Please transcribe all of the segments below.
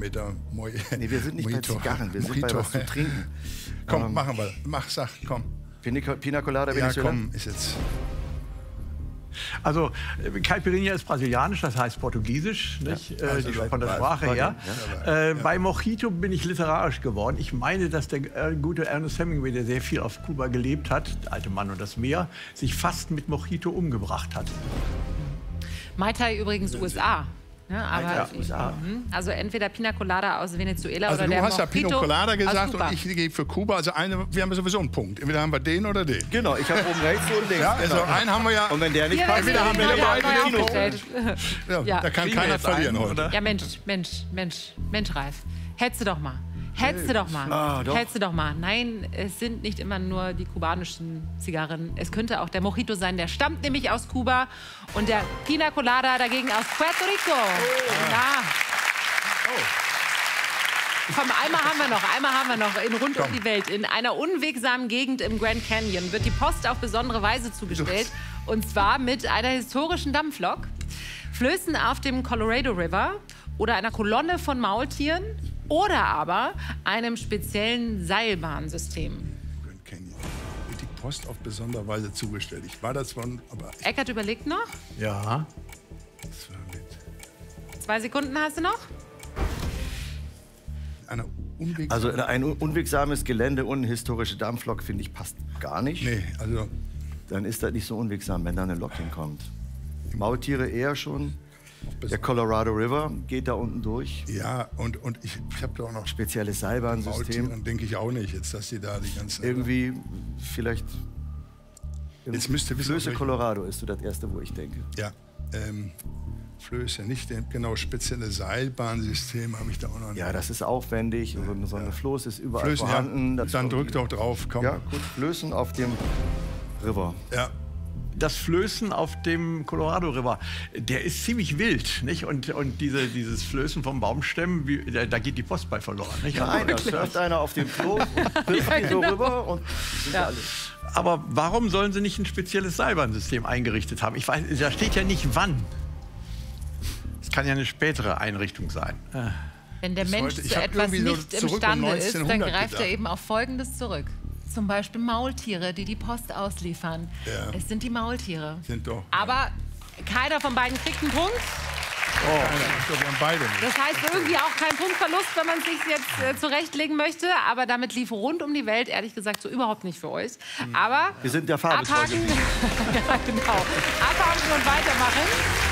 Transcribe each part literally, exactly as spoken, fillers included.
mit der Mo Nee, wir sind nicht Mojito. bei Zigarren, wir sind Mojito. bei was zu trinken. Komm, ähm, machen wir. Mach, sag, komm. Pina, Pina Colada, Ja, Venezuela? komm, ist jetzt... Also äh, Caipirinha ist brasilianisch, das heißt portugiesisch, nicht? Äh, also die, bei- von der bei- Sprache bei- her. ja. Äh, bei Mojito bin ich literarisch geworden. Ich meine, dass der äh, gute Ernest Hemingway, der sehr viel auf Kuba gelebt hat, der alte Mann und das Meer, sich fast mit Mojito umgebracht hat. Mai Tai übrigens U S A. Ja, aber, Tai, U S A. Mhm. Also entweder Pina Colada aus Venezuela Also oder du der hast ja Mojito Pina Colada aus gesagt Kuba. und ich gehe für Kuba. Also eine, wir haben sowieso einen Punkt. Entweder haben wir den oder den. Genau, ich habe oben rechts und links. Ja, also genau. einen haben wir ja... Und wenn der nicht Hier passt, werden Entweder haben wir die den Leute beiden neu Kino. aufgestellt. Ja, Ja. Da kann Kriegen wir keiner jetzt verlieren einen, heute. oder? Ja, Mensch, Mensch, Mensch, Mensch, Ralf. Hättest du doch mal. Hättest du doch mal. Ah, doch. Hättest du doch mal. Nein, es sind nicht immer nur die kubanischen Zigarren. Es könnte auch der Mojito sein. Der stammt nämlich aus Kuba. Und der Pina Colada dagegen aus Puerto Rico. Oh. Ja. Komm, einmal haben wir noch, einmal haben wir noch in rund um die Welt. In einer unwegsamen Gegend im Grand Canyon wird die Post auf besondere Weise zugestellt. Und zwar mit einer historischen Dampflok, Flößen auf dem Colorado River oder einer Kolonne von Maultieren oder aber einem speziellen Seilbahnsystem. Grand Canyon. Wird die Post auf besondere Weise zugestellt. Ich war das von... Aber ich, Eckert überlegt noch. Ja. das war mit Zwei Sekunden hast du noch. einer Unweg... Also ein unwegsames Gelände und eine historische Dampflok, finde ich, passt gar nicht. Nee, also... Dann ist das nicht so unwegsam, wenn da eine Lok hinkommt. Maultiere eher schon. Der Colorado River geht da unten durch. Ja, und, und ich, ich habe da auch noch... Spezielles Seilbahnsystem. Maultieren, denke ich auch nicht, jetzt, dass die da die ganze... Irgendwie vielleicht... Jetzt müsst ihr wissen, Flöße welche- Colorado ist so das Erste, wo ich denke. Ja, ähm, Flöße, nicht den, genau, spezielle Seilbahnsystem habe ich da auch noch nicht. Ja, das ist aufwendig. So eine, so eine Floß ist überall Flößen, vorhanden. ja, Das dann kommt- drück doch drauf, komm. Ja, gut, Flößen auf dem River. Ja. Das Flößen auf dem Colorado River, der ist ziemlich wild, nicht? Und, und diese, dieses Flößen vom Baumstämmen, wie, da, da geht die Post bei verloren, nicht? Nein, da surft einer auf dem Floß und wirft die so rüber und sind Ja. alle. Aber warum sollen sie nicht ein spezielles Seilbahnsystem eingerichtet haben? Ich weiß, da steht ja nicht wann. Es kann ja eine spätere Einrichtung sein. Äh. Wenn der Bis Mensch heute- ich zu hab etwas irgendwie so nicht zurück um imstande ist, dann neunzehnhundert greift er gedacht. eben auf Folgendes zurück. Zum Beispiel Maultiere, die die Post ausliefern. Ja. Es sind die Maultiere. Sind doch. Aber keiner von beiden kriegt einen Punkt. Oh, wir haben beide nicht. Das heißt irgendwie auch kein Punktverlust, wenn man es sich jetzt äh, zurechtlegen möchte. Aber damit lief rund um die Welt, ehrlich gesagt, so überhaupt nicht für euch. Aber Wir sind ja farbenfroh. abhaken, ja, genau. Abhaken und weitermachen.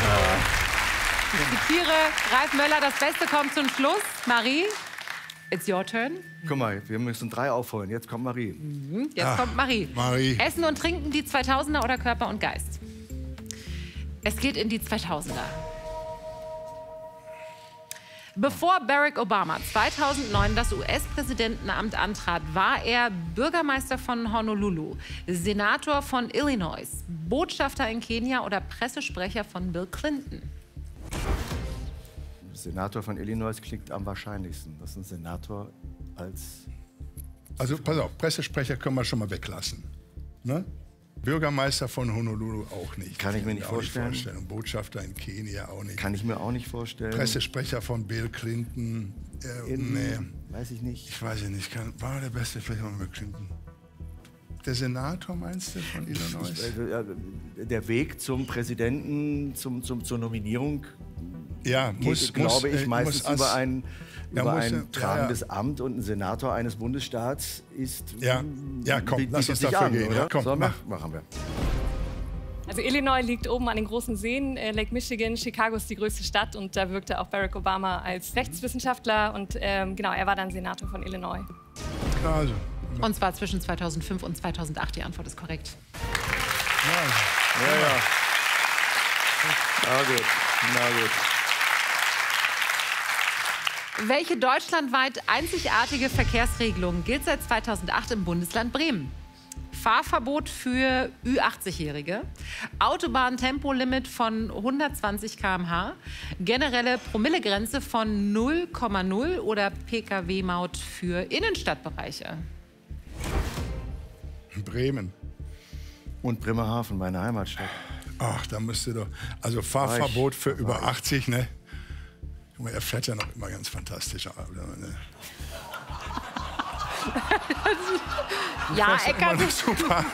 Die Tiere, Ralf Möller, das Beste kommt zum Schluss. Marie, it's your turn. Guck mal, wir müssen drei aufholen. Jetzt kommt Marie. Jetzt Ah, kommt Marie. Marie. Essen und Trinken, die zweitausender oder Körper und Geist? Es geht in die zweitausender. Bevor Barack Obama zweitausendneun das U S-Präsidentenamt antrat, war er Bürgermeister von Honolulu, Senator von Illinois, Botschafter in Kenia oder Pressesprecher von Bill Clinton. Senator von Illinois klingt am wahrscheinlichsten. Das ist ein Senator als... Also pass auf, Pressesprecher können wir schon mal weglassen. Ne? Bürgermeister von Honolulu auch nicht. Kann ich mir nicht Auch vorstellen. Und Botschafter in Kenia auch nicht. Kann ich mir auch nicht vorstellen. Pressesprecher von Bill Clinton. Äh, Irgendwie, nee, weiß ich nicht. ich weiß nicht. Kann, war der beste vielleicht mal Bill Clinton? Der Senator meinst du von Illinois? Äh, Der Weg zum Präsidenten, zum, zum, zur Nominierung Ja, geht, muss, glaube muss, ich, äh, meistens muss als- über ein, Ja, über muss, ein ja, tragendes ja. Amt, und ein Senator eines Bundesstaats ist... Ja, ja, komm, bietet lass uns sich dafür an, gehen. oder? Ja, komm, so, mach. machen wir. Also Illinois liegt oben an den großen Seen, äh, Lake Michigan. Chicago ist die größte Stadt und da wirkte auch Barack Obama als Rechtswissenschaftler und ähm, genau, er war dann Senator von Illinois. Also, Und zwar zwischen zweitausendfünf und zweitausendacht. Die Antwort ist korrekt. ja, Ja, ja. Na gut, na gut. Welche deutschlandweit einzigartige Verkehrsregelung gilt seit zweitausendacht im Bundesland Bremen? Fahrverbot für Ü achtzig-Jährige, Autobahntempolimit von hundertzwanzig Kilometer pro Stunde, generelle Promillegrenze von null Komma null oder P K W-Maut für Innenstadtbereiche. Bremen. Und Bremerhaven, meine Heimatstadt. Ach, da müsste doch. Also Fahrverbot für über achtzig, ne? Er fährt ja noch immer ganz fantastisch. Ja, Eckart. Super.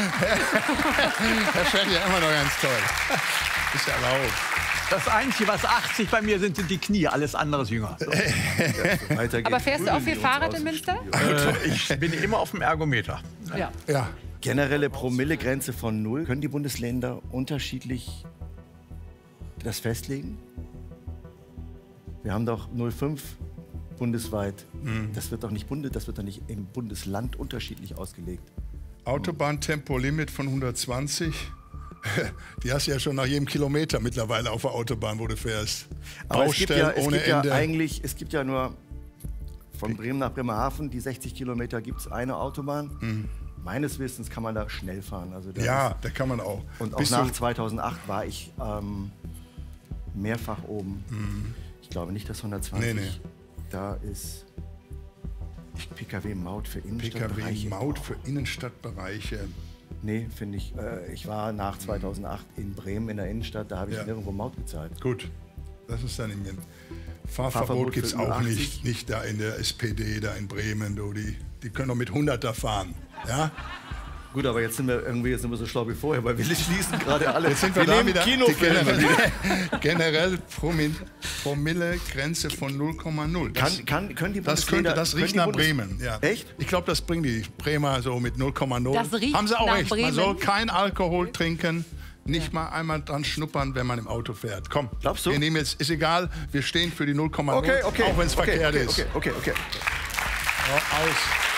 Er fährt ja immer noch ganz toll. Ist erlaubt. Das Einzige, was achtzig bei mir sind, sind die Knie. Alles andere ist jünger. So. Aber fährst du auch viel Fahrrad in Münster? Äh, ich bin immer auf dem Ergometer. Ja. Ja. Generelle Promillegrenze von null. Können die Bundesländer unterschiedlich das festlegen? Wir haben doch null Komma fünf bundesweit. Mhm. Das wird doch nicht Bunde, das wird doch nicht im Bundesland unterschiedlich ausgelegt. Autobahntempolimit von hundertzwanzig. Die hast du ja schon nach jedem Kilometer mittlerweile auf der Autobahn, wo du fährst. Aber es gibt ja, es ohne gibt ja Ende. eigentlich, es gibt ja nur von Bremen nach Bremerhaven, die sechzig Kilometer gibt es eine Autobahn. Mhm. Meines Wissens kann man da schnell fahren. Also ja, ist, da kann man auch. Und auch Bist nach du zweitausendacht war ich ähm, mehrfach oben. Mhm. Ich glaube nicht, dass hundertzwanzig nee, nee. da ist. P K W-Maut für Innenstadtbereiche. P K W-Maut für Innenstadtbereiche. Nee, finde ich. Äh, ich war nach zweitausendacht in Bremen in der Innenstadt, da habe ich ja. nirgendwo Maut gezahlt. Gut, das ist dann im Fahrverbot, Fahrverbot gibt es auch nicht, nicht da in der S P D, da in Bremen. Du, die, die können doch mit hunderter fahren. Ja? Gut, aber jetzt sind wir irgendwie jetzt sind wir so schlau wie vorher, weil wir schließen gerade alle. Jetzt sind wir, wir da nehmen wieder. Kinofilme Generell, generell Promille-Grenze von null Komma null. Das, kann, kann, können die das, könnte, das riecht nach Bremen. Ja. Echt? Ich glaube, das bringen die Bremer so mit null Komma null. Das riecht Haben sie auch nach recht. Bremen. Man soll kein Alkohol trinken. Nicht mal einmal dran schnuppern, wenn man im Auto fährt. Komm, glaubst du? Wir nehmen jetzt, ist egal, wir stehen für die null Komma null, okay, okay, auch wenn es okay, verkehrt okay, ist. Okay, okay, okay. Ja, aus.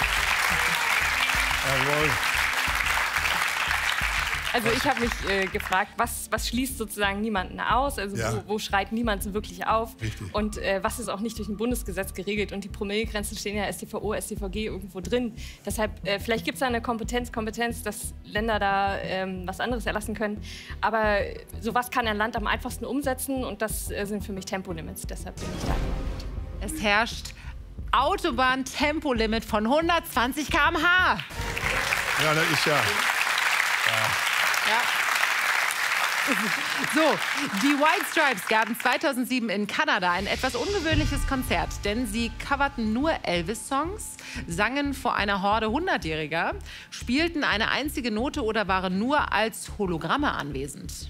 Jawohl. Also ich habe mich äh, gefragt, was, was schließt sozusagen niemanden aus? Also Ja. wo, wo schreit niemand so wirklich auf? Richtig. Und äh, was ist auch nicht durch ein Bundesgesetz geregelt? Und die Promillegrenzen stehen ja S t V O, S t V G irgendwo drin. Deshalb, äh, vielleicht gibt es da eine Kompetenz, Kompetenz, dass Länder da ähm, was anderes erlassen können. Aber sowas kann ein Land am einfachsten umsetzen und das äh, sind für mich Tempolimits. Deshalb bin ich da. Es herrscht Autobahn-Tempolimit von hundertzwanzig Kilometer pro Stunde. Ja, das ist ja. Ja. So, die White Stripes gaben zweitausendsieben in Kanada ein etwas ungewöhnliches Konzert, denn sie coverten nur Elvis-Songs, sangen vor einer Horde Hundertjähriger, spielten eine einzige Note oder waren nur als Hologramme anwesend.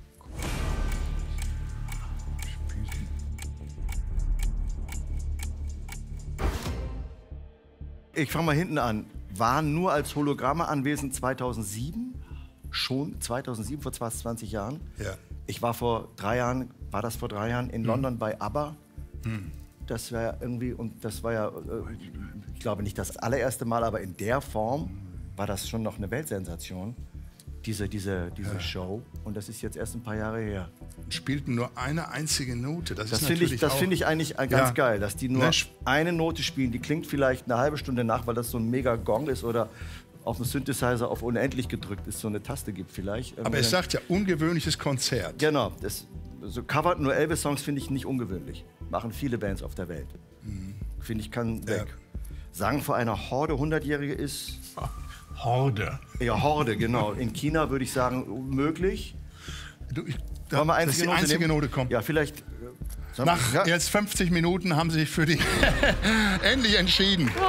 Ich fange mal hinten an. Waren nur als Hologramme anwesend zweitausendsieben? Schon zweitausendsieben, vor fast zwanzig Jahren. Ja. Ich war vor drei Jahren, war das vor drei Jahren in Hm. London bei ABBA. Hm. Das war ja irgendwie, und das war ja, äh, ich glaube nicht das allererste Mal, aber in der Form war das schon noch eine Weltsensation, diese, diese, diese Ja. Show. Und das ist jetzt erst ein paar Jahre her. Spielten nur eine einzige Note. Das, Das ist finde natürlich ich, das auch- find ich eigentlich ganz Ja. geil, dass die nur Ne? eine Note spielen. Die klingt vielleicht eine halbe Stunde nach, weil das so ein mega Gong ist oder auf dem Synthesizer auf unendlich gedrückt ist, so eine Taste gibt vielleicht. Aber es sagt ja, ungewöhnliches Konzert. Genau, das, so covert nur Elvis-Songs finde ich nicht ungewöhnlich. Machen viele Bands auf der Welt. Finde ich, kann Ja. weg. Sagen vor einer Horde Hundertjährige ist... Horde. Ja, Horde, genau. In China würde ich sagen, möglich. Du, ich, Wollen wir dass die einzige nehmen? Note kommt. Ja, vielleicht... äh, sagen Nach wir- ja. jetzt fünfzig Minuten haben sie sich für die endlich entschieden. Ja,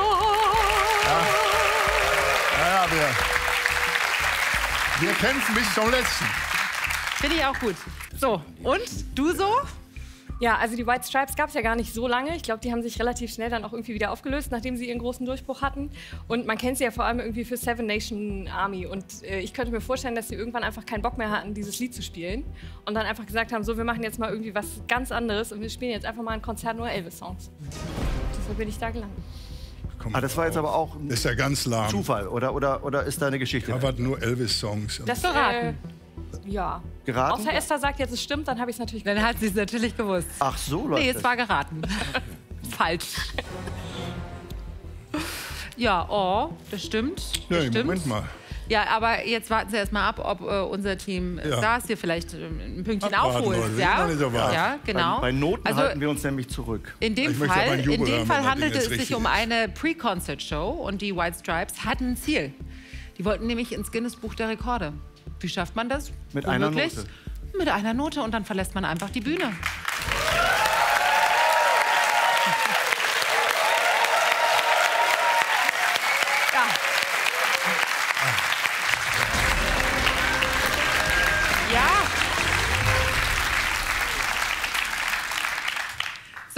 ja, ja wir, wir kämpfen bis zum Letzten. Finde ich auch gut. So, und du so? Ja, also die White Stripes gab es ja gar nicht so lange. Ich glaube, die haben sich relativ schnell dann auch irgendwie wieder aufgelöst, nachdem sie ihren großen Durchbruch hatten. Und man kennt sie ja vor allem irgendwie für Seven Nation Army. Und äh, ich könnte mir vorstellen, dass sie irgendwann einfach keinen Bock mehr hatten, dieses Lied zu spielen. Und dann einfach gesagt haben, so, wir machen jetzt mal irgendwie was ganz anderes und wir spielen jetzt einfach mal ein Konzert nur Elvis-Songs. Deshalb bin ich da gelandet. Komm, Ah, das war jetzt aber auch ein Das ist ja ganz lahm. Zufall, oder, oder, oder ist da eine Geschichte? Da waren nur Elvis-Songs. Das Geraten. Äh, ja. Geraten? Außer Esther sagt jetzt, es stimmt, dann habe ich es natürlich Dann hat sie es natürlich gewusst. Ach so, Leute. Nee, es war geraten. Falsch. Ja, oh, das stimmt. Das Nee, stimmt. Moment mal. Ja, aber jetzt warten Sie erst mal ab, ob äh, unser Team äh, Ja. Stars hier vielleicht äh, ein Pünktchen Abwarten, aufholt. Leute, Ja? ist noch nicht so weit. Ja, genau. Bei, bei Noten also, halten wir uns nämlich zurück. in dem Ich möchte aber Fall, einen in Jubel dem haben, Fall wenn das handelte Ding es jetzt sich richtig um ist. eine Pre-Concert-Show und die White Stripes hatten ein Ziel. Die wollten nämlich ins Guinness-Buch der Rekorde. Wie schafft man das? Mit einer Unmöglich. Note. Mit einer Note und dann verlässt man einfach die Bühne.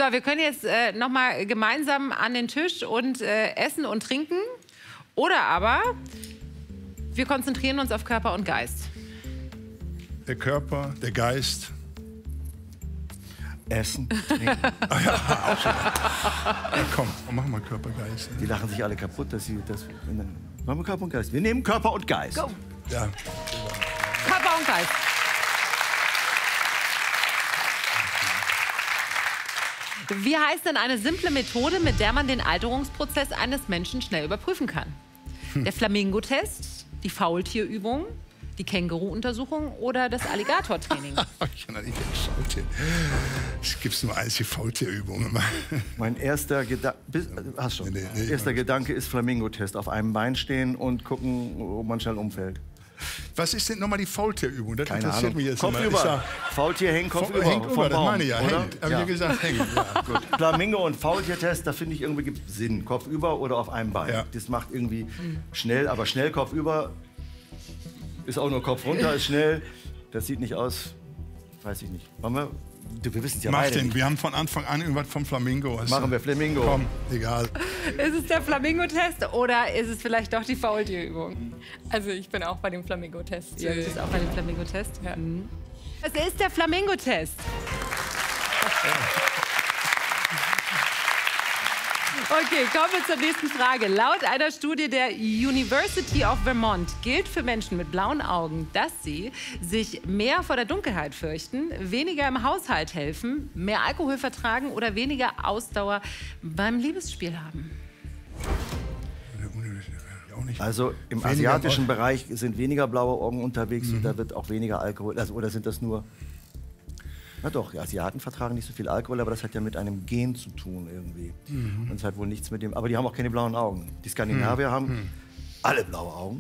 wir können jetzt äh, noch mal gemeinsam an den Tisch und äh, essen und trinken. Oder aber wir konzentrieren uns auf Körper und Geist. Der Körper, der Geist. Essen, trinken. Ja, komm, mach mal Körper, Geist. Die lachen sich alle kaputt, dass sie das. Machen wir Körper und Geist. Wir nehmen Körper und Geist. Go. Ja. Körper und Geist. Wie heißt denn eine simple Methode, mit der man den Alterungsprozess eines Menschen schnell überprüfen kann? Der Flamingo-Test, die Faultierübung, die Känguru-Untersuchung oder das Alligator-Training? Ich kann nicht Faultier. Es gibt nur eins, die Faultierübung. Mein erster, Geda Hast schon. Nee, nee, nee, erster ich Gedanke ist Flamingo-Test. Auf einem Bein stehen und gucken, ob man schnell umfällt. Was ist denn nochmal die Faultierübung? Das Keine interessiert Ahnung. mich jetzt Kopf immer. über. Ich sag, Faultier hängt Kopf Fa- über. hängt vom über, das Baum, meine ich ja. oder? Hängt. Hab Ja. ich gesagt, hängt. Ja. Gut. Flamingo und Faultiertest, da finde ich irgendwie gibt Sinn. Kopf über oder auf einem Bein. Ja. Das macht irgendwie schnell, aber schnell Kopf über ist auch nur Kopf runter, ist schnell. Das sieht nicht aus, weiß ich nicht. Wollen wir? Du, wir wissen es ja Mach beide den. nicht. Wir haben von Anfang an irgendwas vom Flamingo. Weißt Machen du? wir Flamingo. Komm, egal. Ist es der Flamingo-Test oder ist es vielleicht doch die Faultierübung? Also ich bin auch bei dem Flamingo-Test. Ja, das ist auch bei dem Flamingo-Test. Ja. Mhm. Es ist der Flamingo-Test. Okay, kommen wir zur nächsten Frage. Laut einer Studie der University of Vermont gilt für Menschen mit blauen Augen, dass sie sich mehr vor der Dunkelheit fürchten, weniger im Haushalt helfen, mehr Alkohol vertragen oder weniger Ausdauer beim Liebesspiel haben. Auch nicht. Also im Weniger asiatischen Blau- Bereich sind weniger blaue Augen unterwegs Mhm. und da wird auch weniger Alkohol. Also, oder sind das nur. Na doch, die Asiaten vertragen nicht so viel Alkohol, aber das hat ja mit einem Gen zu tun irgendwie. Mhm. Und es hat wohl nichts mit dem. Aber die haben auch keine blauen Augen. Die Skandinavier haben Mhm. alle blaue Augen.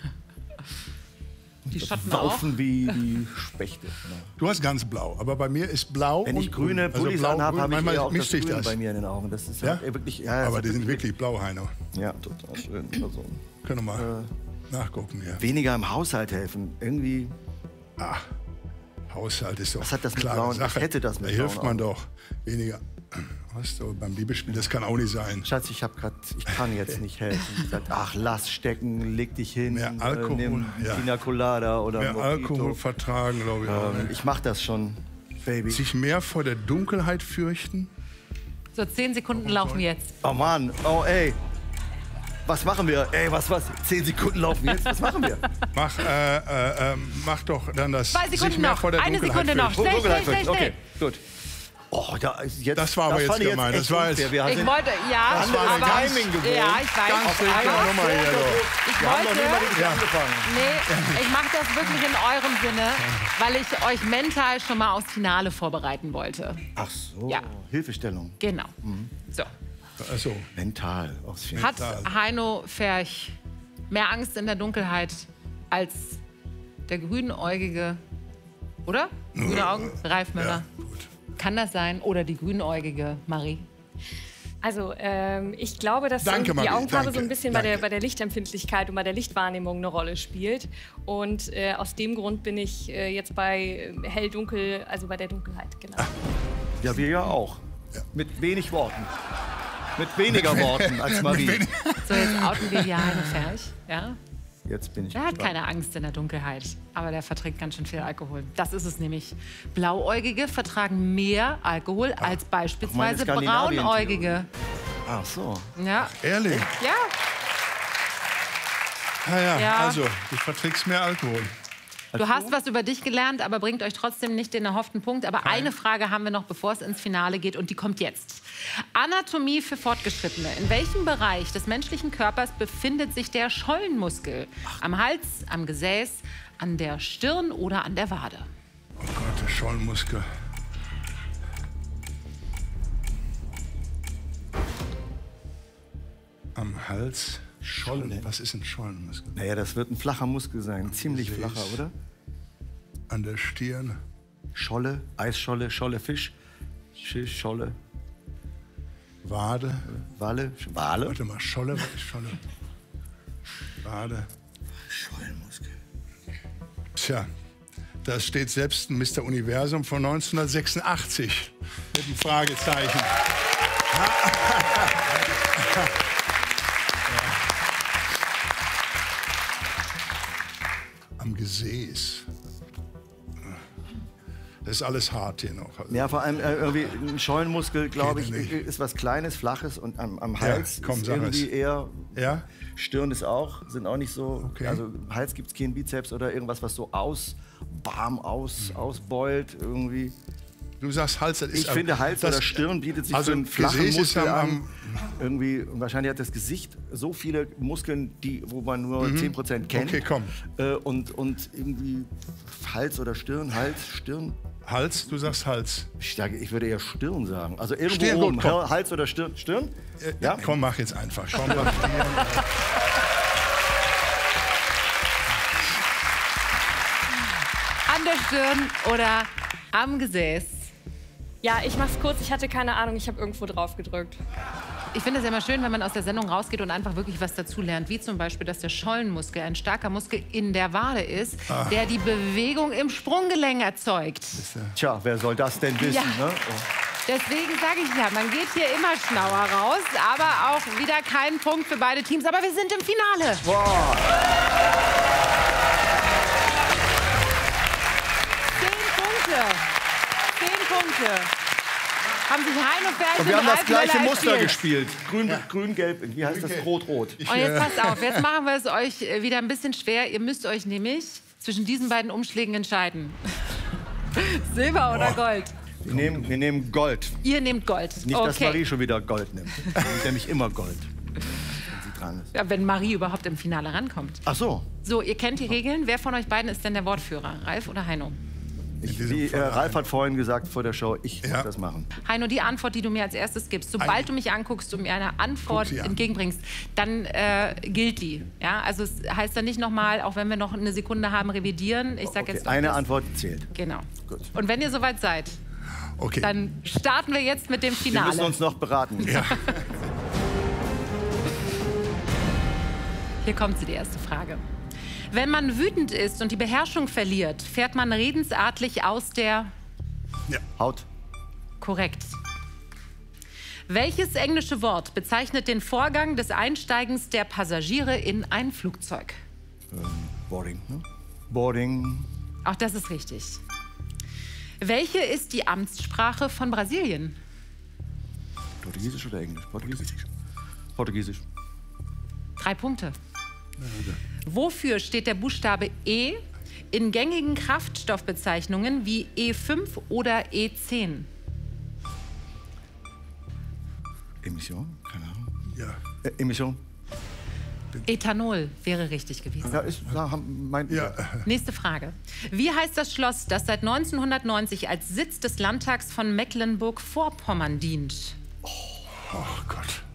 Die Schotten auch. Saufen wie die Spechte. Ja. Du hast ganz blau, aber bei mir ist blau Wenn und ich grüne grün. Pullis blau, anhabe, grün, habe ich manchmal eher auch das mischt sich Grün das. bei mir in den Augen. Das ist Ja? halt wirklich. Ja, das Aber hat die sind wirklich blau, Heino. Ja, total schön. Also, Können wir mal nachgucken hier. weniger im Haushalt helfen. Irgendwie. Ah, Haushalt ist doch Was hat das mit klare blauen- Sache. was hätte das mit Da hilft blauen man Augen? doch. Weniger. Was du, beim Liebesspiel, das kann auch nicht sein. Schatz, ich hab grad, ich kann jetzt nicht helfen. Ich sag, ach, lass stecken, leg dich hin, Mehr Alkohol, äh, nimm ja. Pina Colada oder Mehr Mojito. Alkohol vertragen, glaube ich. auch, Ähm, ne? ich mach das schon, Baby. Sich mehr vor der Dunkelheit fürchten. So, zehn Sekunden laufen jetzt. Oh Mann, oh ey. Was machen wir? Ey, was, was? Zehn Sekunden laufen jetzt. Was machen wir? Mach, äh, äh, äh, mach doch dann das. Zwei sich Sekunden mehr noch. vor der Eine Dunkelheit Sekunde noch. fürchten. Schnell, Dunkelheit schnell, schnell, Okay, gut. Oh, da ist jetzt, Das war aber jetzt fand ich gemein, echt das war unfair. jetzt- Wir Ich sind wollte, ja, Das war eine aber, ganz- Timing gewohnt. ja, ich weiß. Ganz aber einfache Nummer hier, doch. ich Wir haben noch nie mal wollte, richtig Ja. angefangen. nee, ich mache das wirklich in eurem Sinne, weil ich euch mental schon mal aufs Finale vorbereiten wollte. Ach so, Ja. Hilfestellung. Genau. So. Achso. Mental. Aufs Finale. Hat Heino Ferch mehr Angst in der Dunkelheit als der grünäugige, oder? Grüne Augen? Ralf Möller. Ja, gut. Kann das sein? Oder die grünäugige Marie? Also ähm, ich glaube, dass Danke, ähm, die Marie, Augenfarbe danke, so ein bisschen bei der, danke. bei der Lichtempfindlichkeit und bei der Lichtwahrnehmung eine Rolle spielt. Und äh, aus dem Grund bin ich äh, jetzt bei äh, hell-dunkel, also bei der Dunkelheit, genau. Ja, wir ja auch. Mit wenig Worten. Mit weniger Worten als Marie. So, jetzt outen wir hier Heino Ferch. Ja? Jetzt bin ich Der hat gespannt. keine Angst in der Dunkelheit, aber der verträgt ganz schön viel Alkohol. Das ist es nämlich. Blauäugige vertragen mehr Alkohol als beispielsweise Skandinavien-Theorie. Braunäugige. Ach so. Ja. Ehrlich? Ja. Ja, ja, Ja. also, du verträgst mehr Alkohol. Du hast was über dich gelernt, aber bringt euch trotzdem nicht den erhofften Punkt. Aber eine Frage haben wir noch, bevor es ins Finale geht, und die kommt jetzt. Anatomie für Fortgeschrittene. In welchem Bereich des menschlichen Körpers befindet sich der Schollenmuskel? Am Hals, am Gesäß, an der Stirn oder an der Wade? Oh Gott, der Schollenmuskel. Am Hals. Schollen. Was ist ein Schollenmuskel? Naja, das wird ein flacher Muskel sein. Ziemlich Gesäß. flacher, oder? An der Stirn. Scholle, Eisscholle, Scholle, Fisch. Schisch, Scholle, Wade. Wale, Wale. Warte mal, Scholle, was ist Scholle? Wade. Schollenmuskel. Tja, da steht selbst ein Mister Universum von neunzehnhundertsechsundachtzig. Mit einem Fragezeichen. Am Gesäß. Das ist alles hart hier noch. Also Ja, vor allem äh, irgendwie ein Scheunenmuskel, glaube ich, Geht nicht. ist was Kleines, Flaches und am, am Hals komm, ist sag irgendwie es. eher. Ja? Stirn ist auch, sind auch nicht so. Okay. Also im Hals gibt es keinen Bizeps oder irgendwas, was so aus, bam, aus, ausbeult irgendwie. Du sagst Hals, das ist Ich finde, Hals das, oder Stirn bietet sich also für einen flachen Gesäß ist Muskel am- an. am- Irgendwie, und wahrscheinlich hat das Gesicht so viele Muskeln, die, wo man nur zehn Prozent kennt. Okay, komm. Äh, und, und irgendwie Hals oder Stirn, Hals, Stirn. Hals, du sagst Hals. Ich, sage, ich würde eher Stirn sagen. Also irgendwo Stirn, gut, oben. komm. Hals oder Stirn? Stirn? Äh, Ja? Komm, mach jetzt einfach. Schau mal. An der Stirn oder am Gesäß? Ja, ich mach's kurz. Ich hatte keine Ahnung. Ich habe irgendwo drauf gedrückt. Ich finde es ja immer schön, wenn man aus der Sendung rausgeht und einfach wirklich was dazulernt. Wie zum Beispiel, dass der Schollenmuskel ein starker Muskel in der Wade ist, der die Bewegung im Sprunggelenk erzeugt. Tja, wer soll das denn wissen? Ja. Ne? Deswegen sage ich ja, man geht hier immer schlauer raus, aber auch wieder kein Punkt für beide Teams. Aber wir sind im Finale. Boah. Zehn Punkte. Zehn Punkte. Haben sich Hein und Bernd Und wir haben das Ralf gleiche Möller Muster erspielt. gespielt. Grün, grün, gelb. Wie heißt das? Rot, rot. Und jetzt passt auf, jetzt machen wir es euch äh, wieder ein bisschen schwer. Ihr müsst euch nämlich zwischen diesen beiden Umschlägen entscheiden. Silber oder Gold? Wir nehmen, wir nehmen Gold. Ihr nehmt Gold. Nicht, dass Okay. Marie schon wieder Gold nimmt. Sie nimmt nämlich immer Gold, wenn sie dran ist. Ja, wenn Marie überhaupt im Finale rankommt. Ach so. So, ihr kennt die Regeln. Wer von euch beiden ist denn der Wortführer? Ralf oder Heino? Ich, diesem wie, äh, Fall Ralf hat vorhin gesagt vor der Show, ich Ja. muss das machen. Heino, die Antwort, die du mir als erstes gibst, sobald Ein- du mich anguckst und mir eine Antwort Guck sie an. entgegenbringst, dann äh, gilt die. Ja? Also es heißt dann nicht nochmal, auch wenn wir noch eine Sekunde haben, revidieren. Ich sag Okay, jetzt noch eine das. Antwort zählt. Genau. Gut. Und wenn ihr soweit seid, Okay. dann starten wir jetzt mit dem Wir Finale. müssen uns noch beraten. Ja. Hier kommt sie, die erste Frage. Wenn man wütend ist und die Beherrschung verliert, fährt man redensartlich aus der... Haut. Korrekt. Welches englische Wort bezeichnet den Vorgang des Einsteigens der Passagiere in ein Flugzeug? Ähm, Boarding. Ne? Boarding. Auch das ist richtig. Welche ist die Amtssprache von Brasilien? Portugiesisch oder Englisch? Portugiesisch. Portugiesisch. Drei Punkte. Wofür steht der Buchstabe E in gängigen Kraftstoffbezeichnungen wie E fünf oder E zehn? Emission? Keine Ahnung. Ja. Äh, Emission? Ethanol wäre richtig gewesen. Ja, ist, ja, haben- mein, Ja. Nächste Frage. Wie heißt das Schloss, das seit neunzehnhundertneunzig als Sitz des Landtags von Mecklenburg-Vorpommern dient? Oh Gott.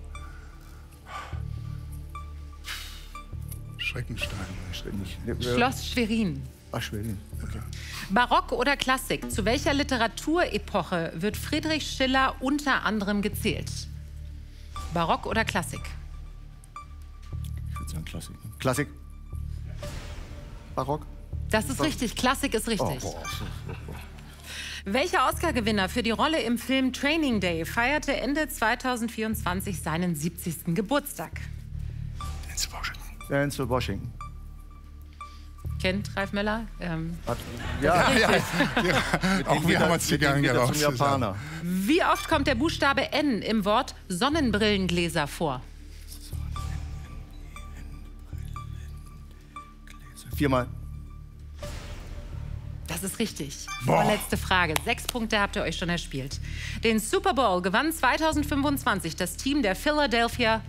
Schreckenstein. Nicht. Ne, äh, Schloss Schwerin. Ach, Schwerin. Okay. Barock oder Klassik? Zu welcher Literaturepoche wird Friedrich Schiller unter anderem gezählt? Barock oder Klassik? Ich würde sagen Klassik. Ne? Klassik. Barock. Das ist richtig. Klassik ist richtig. Oh, boah. Welcher Oscar-Gewinner für die Rolle im Film Training Day feierte Ende zweitausendvierundzwanzig seinen siebzigsten Geburtstag? Denzel Washington. Denzel Washington. Kennt Ralf Möller? Ähm, Hat, ja, Ja, ja. Auch wir haben uns die mit dem Gang geht er raus. zum Japaner. wie oft kommt der Buchstabe N im Wort Sonnenbrillengläser vor? Viermal. Das ist richtig. Boah. Vorletzte Frage. Sechs Punkte habt ihr euch schon erspielt. Den Super Bowl gewann zweitausendfünfundzwanzig das Team der Philadelphia...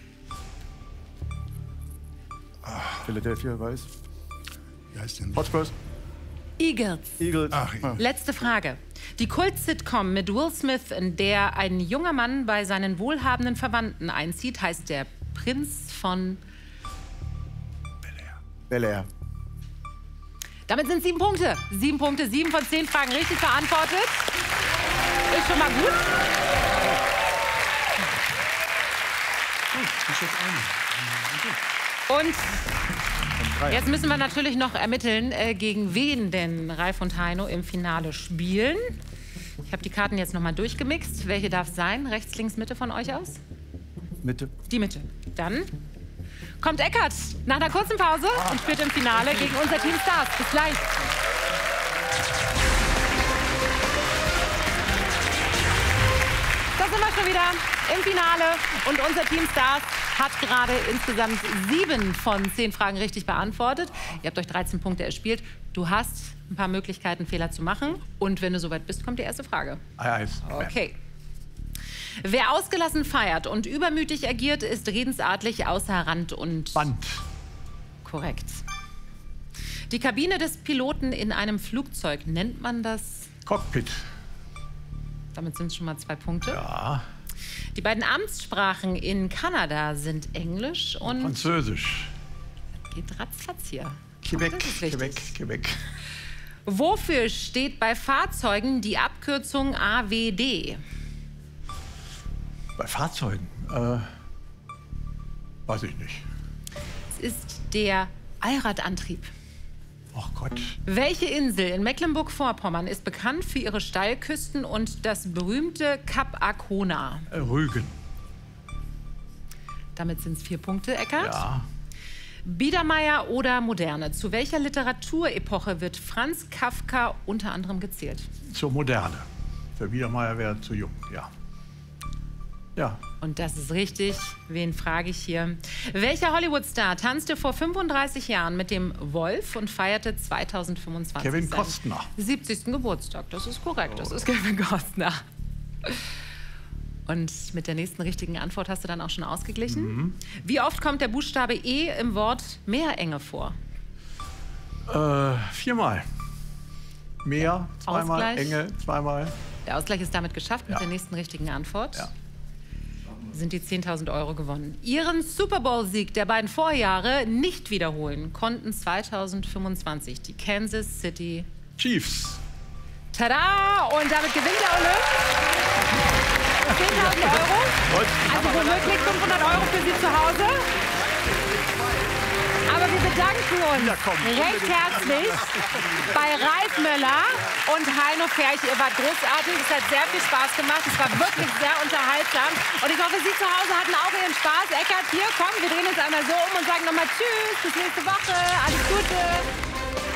Philadelphia weiß. Wie heißt denn? Hotspurs. Eagles. Eagles. Ach, ja. Letzte Frage. Die Kult-Sitcom mit Will Smith, in der ein junger Mann bei seinen wohlhabenden Verwandten einzieht, heißt der Prinz von... Bel Air. Damit sind sieben Punkte. Sieben Punkte, sieben von zehn Fragen richtig beantwortet. Ist schon mal gut. Und jetzt müssen wir natürlich noch ermitteln, äh, gegen wen denn Ralf und Heino im Finale spielen. Ich habe die Karten jetzt noch mal durchgemixt. Welche darf es sein? Rechts, links, Mitte von euch aus? Mitte. Die Mitte. Dann kommt Eckart nach einer kurzen Pause und spielt im Finale gegen unser Team Stars. Bis gleich. Da sind wir schon wieder im Finale und unser Team Stars hat gerade insgesamt sieben von zehn Fragen richtig beantwortet. Ihr habt euch dreizehn Punkte erspielt. Du hast ein paar Möglichkeiten, Fehler zu machen. Und wenn du soweit bist, kommt die erste Frage. Eis. Okay. Wer ausgelassen feiert und übermütig agiert, ist redensartlich außer Rand und Band. Korrekt. Die Kabine des Piloten in einem Flugzeug, nennt man das? Cockpit. Damit sind es schon mal zwei Punkte. Ja. Die beiden Amtssprachen in Kanada sind Englisch und... Französisch. Geht ratzfatz hier. Quebec, Das ist richtig. Quebec, Quebec. Wofür steht bei Fahrzeugen die Abkürzung A W D? Bei Fahrzeugen? Äh, weiß ich nicht. Es ist der Allradantrieb. Ach Gott. Welche Insel in Mecklenburg-Vorpommern ist bekannt für ihre Steilküsten und das berühmte Kap Arkona? Äh, Rügen. Damit sind es vier Punkte, Eckart. Ja. Biedermeier oder Moderne? Zu welcher Literaturepoche wird Franz Kafka unter anderem gezählt? Zur Moderne. Für Biedermeier wäre zu jung, ja. Ja. Und das ist richtig. Wen frage ich hier? Welcher Hollywood-Star tanzte vor fünfunddreißig Jahren mit dem Wolf und feierte zweitausendfünfundzwanzig Kevin seinen Costner. siebzigsten Geburtstag? Das ist korrekt. Das ist Kevin Costner. Und mit der nächsten richtigen Antwort hast du dann auch schon ausgeglichen. Mhm. Wie oft kommt der Buchstabe E im Wort Meerenge vor? Äh, viermal. Meer, zweimal. Ausgleich. Enge, zweimal. Der Ausgleich ist damit geschafft mit Ja. der nächsten richtigen Antwort. Ja. Sind die zehntausend Euro gewonnen. Ihren Super Bowl-Sieg der beiden Vorjahre nicht wiederholen konnten zweitausendfünfundzwanzig die Kansas City Chiefs. Tada! Und damit gewinnt der Olymp zehntausend Euro. Also womöglich fünfhundert Euro für Sie zu Hause. Aber wir bedanken uns recht herzlich bei Ralf Möller und Heino Ferch. Ihr wart großartig. Es hat sehr viel Spaß gemacht. Es war wirklich sehr unterhaltsam. Und ich hoffe, Sie zu Hause hatten auch Ihren Spaß. Eckart, hier, komm, wir drehen uns einmal so um und sagen nochmal Tschüss, bis nächste Woche. Alles Gute.